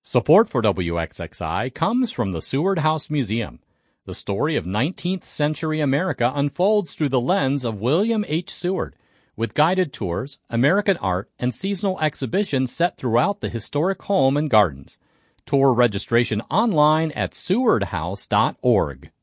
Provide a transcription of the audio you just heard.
Support for WXXI comes from the Seward House Museum. The story of 19th century America unfolds through the lens of William H. Seward, with guided tours, American art, and seasonal exhibitions set throughout the historic home and gardens. Tour registration online at sewardhouse.org.